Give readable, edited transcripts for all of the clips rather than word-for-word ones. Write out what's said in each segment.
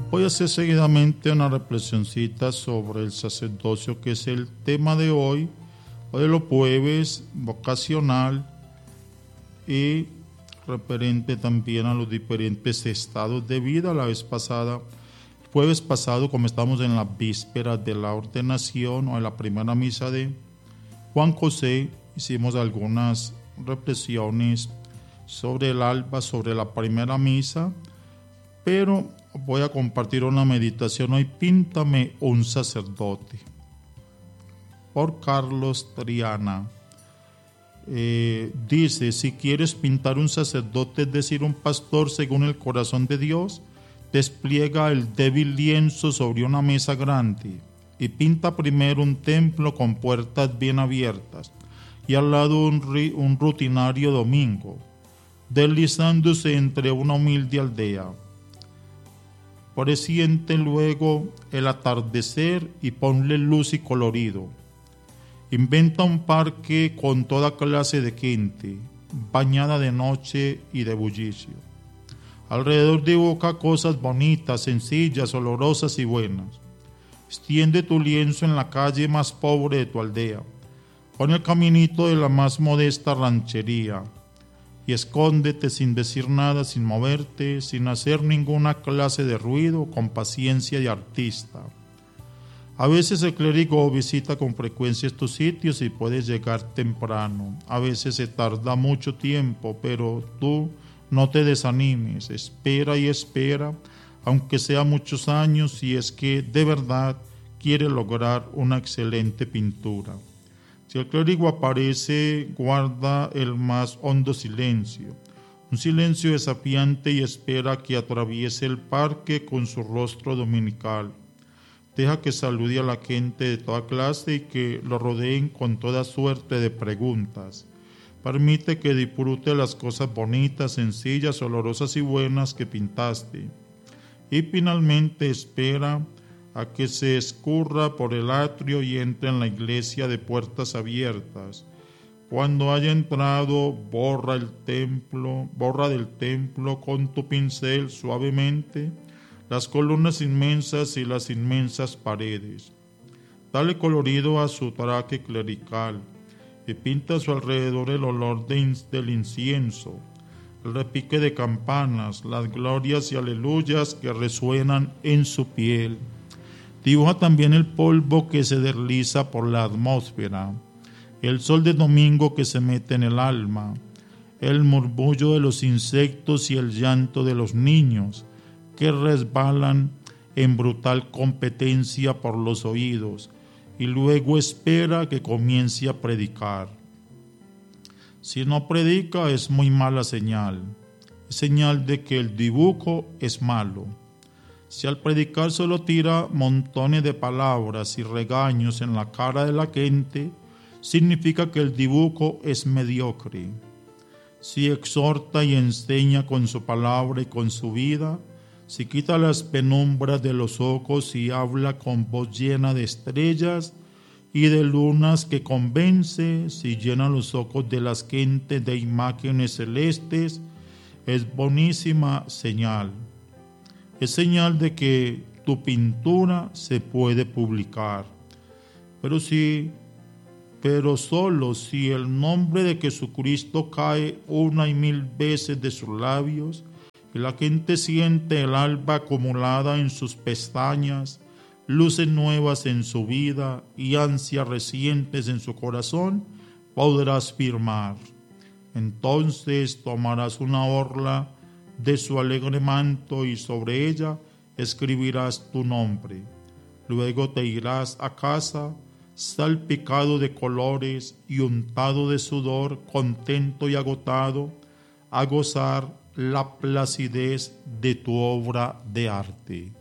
Voy a hacer seguidamente una reflexioncita sobre el sacerdocio, que es el tema de hoy de los jueves vocacional y referente también a los diferentes estados de vida. La vez pasada, jueves pasado, como estamos en la víspera de la ordenación o en la primera misa de Juan José, hicimos algunas reflexiones sobre el alba, sobre la primera misa, pero voy a compartir una meditación hoy. Píntame un sacerdote, por Carlos Triana. Dice: si quieres pintar un sacerdote, es decir, un pastor según el corazón de Dios, despliega el débil lienzo sobre una mesa grande y pinta primero un templo con puertas bien abiertas y al lado un rutinario domingo, deslizándose entre una humilde aldea. Presiente luego el atardecer y ponle luz y colorido. Inventa un parque con toda clase de gente, bañada de noche y de bullicio. Alrededor dibuja cosas bonitas, sencillas, olorosas y buenas. Extiende tu lienzo en la calle más pobre de tu aldea, pon el caminito de la más modesta ranchería y escóndete sin decir nada, sin moverte, sin hacer ninguna clase de ruido, con paciencia de artista. A veces el clérigo visita con frecuencia estos sitios y puedes llegar temprano. A veces se tarda mucho tiempo, pero tú no te desanimes, espera y espera, aunque sea muchos años, si es que de verdad quiere lograr una excelente pintura. Si el clérigo aparece, guarda el más hondo silencio, un silencio desafiante, y espera que atraviese el parque con su rostro dominical. Deja que salude a la gente de toda clase y que lo rodeen con toda suerte de preguntas. Permite que disfrute las cosas bonitas, sencillas, olorosas y buenas que pintaste. Y finalmente espera a que se escurra por el atrio y entre en la iglesia de puertas abiertas. Cuando haya entrado, borra del templo con tu pincel suavemente las columnas inmensas y las inmensas paredes. Dale colorido a su traje clerical y pinta a su alrededor el olor del incienso, el repique de campanas, las glorias y aleluyas que resuenan en su piel. Dibuja también el polvo que se desliza por la atmósfera, el sol de domingo que se mete en el alma, el murmullo de los insectos y el llanto de los niños que resbalan en brutal competencia por los oídos, y luego espera que comience a predicar. Si no predica, es muy mala señal, es señal de que el dibujo es malo. Si al predicar solo tira montones de palabras y regaños en la cara de la gente, significa que el dibujo es mediocre. Si exhorta y enseña con su palabra y con su vida, si quita las penumbras de los ojos y habla con voz llena de estrellas y de lunas que convence, si llena los ojos de las gentes de imágenes celestes, es buenísima señal. Es señal de que tu pintura se puede publicar. Pero solo si el nombre de Jesucristo cae 1,000 veces de sus labios y la gente siente el alba acumulada en sus pestañas, luces nuevas en su vida y ansias recientes en su corazón, podrás firmar. Entonces tomarás una orla de su alegre manto y sobre ella escribirás tu nombre. Luego te irás a casa, salpicado de colores y untado de sudor, contento y agotado, a gozar la placidez de tu obra de arte.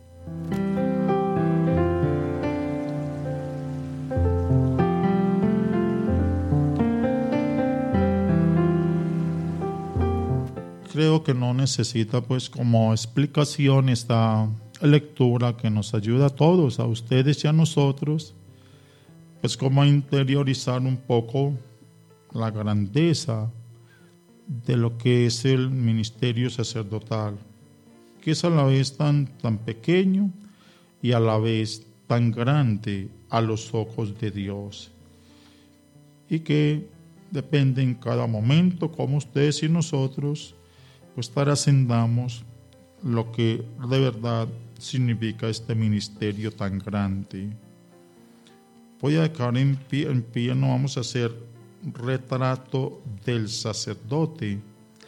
Creo que no necesita pues como explicación esta lectura, que nos ayuda a todos, a ustedes y a nosotros, pues como a interiorizar un poco la grandeza de lo que es el ministerio sacerdotal. que es a la vez tan pequeño y a la vez tan grande a los ojos de Dios, y que depende en cada momento como ustedes y nosotros pues trascendamos lo que de verdad significa este ministerio tan grande. Voy a dejar en pie, no vamos a hacer retrato del sacerdote.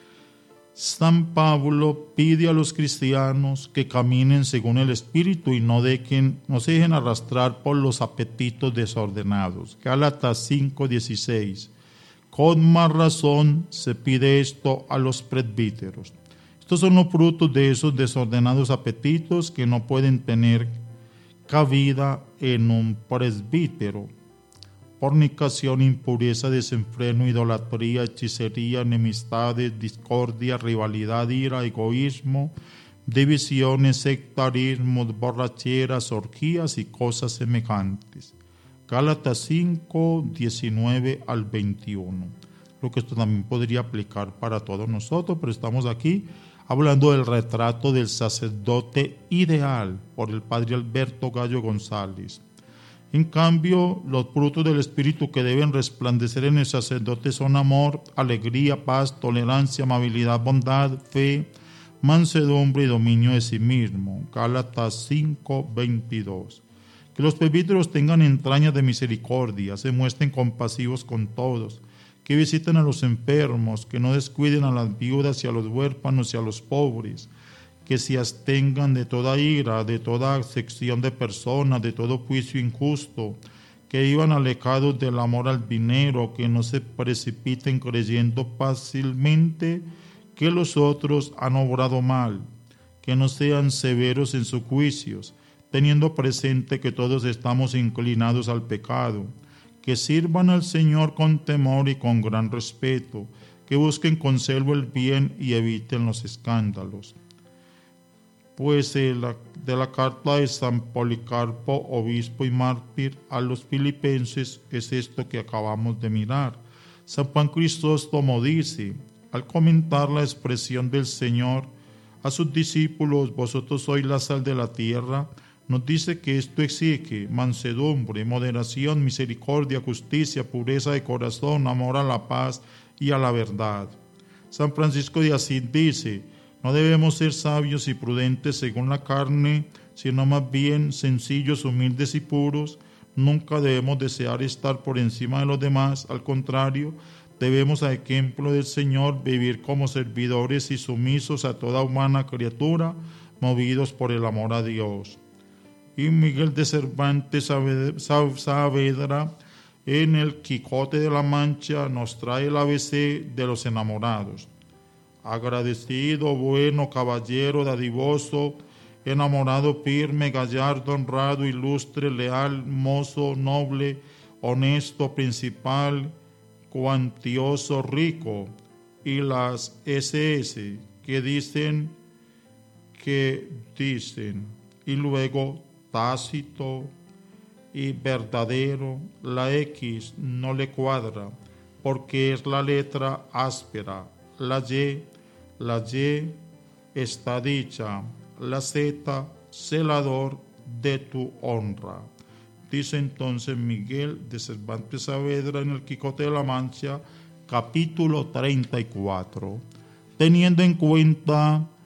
San Pablo pide a los cristianos que caminen según el Espíritu y no se dejen arrastrar por los apetitos desordenados. Gálatas 5:16. Con más razón se pide esto a los presbíteros. Estos son los frutos de esos desordenados apetitos que no pueden tener cabida en un presbítero. Fornicación, impureza, desenfreno, idolatría, hechicería, enemistades, discordia, rivalidad, ira, egoísmo, divisiones, sectarismos, borracheras, orgías y cosas semejantes. Gálatas 5, 19 al 21. Creo que esto también podría aplicar para todos nosotros, pero estamos aquí hablando del retrato del sacerdote ideal por el padre Alberto Gallo González. En cambio, los frutos del Espíritu que deben resplandecer en el sacerdote son amor, alegría, paz, tolerancia, amabilidad, bondad, fe, mansedumbre y dominio de sí mismo. Gálatas 5:22. Que los presbíteros tengan entrañas de misericordia, se muestren compasivos con todos, que visiten a los enfermos, que no descuiden a las viudas y a los huérfanos y a los pobres, que se abstengan de toda ira, de toda acepción de personas, de todo juicio injusto, que vivan alejados del amor al dinero, que no se precipiten creyendo fácilmente que los otros han obrado mal, que no sean severos en sus juicios, teniendo presente que todos estamos inclinados al pecado, que sirvan al Señor con temor y con gran respeto, que busquen con celo el bien y eviten los escándalos. Pues de la carta de San Policarpo, obispo y mártir a los filipenses, es esto que acabamos de mirar. San Juan Crisóstomo dice, al comentar la expresión del Señor a sus discípulos, vosotros sois la sal de la tierra, nos dice que esto exige mansedumbre, moderación, misericordia, justicia, pureza de corazón, amor a la paz y a la verdad. San Francisco de Asís dice, no debemos ser sabios y prudentes según la carne, sino más bien sencillos, humildes y puros. Nunca debemos desear estar por encima de los demás, al contrario, debemos, a ejemplo del Señor, vivir como servidores y sumisos a toda humana criatura, movidos por el amor a Dios. Y Miguel de Cervantes Saavedra, en el Quijote de la Mancha, nos trae el ABC de los enamorados. Agradecido, bueno, caballero, dadivoso, enamorado, firme, gallardo, honrado, ilustre, leal, mozo, noble, honesto, principal, cuantioso, rico. Y las SS que dicen, y luego tácito y verdadero. La X no le cuadra porque es la letra áspera. La Y está dicha, la Z, celador de tu honra. Dice entonces Miguel de Cervantes Saavedra en el Quijote de la Mancha, capítulo 34. Teniendo en cuenta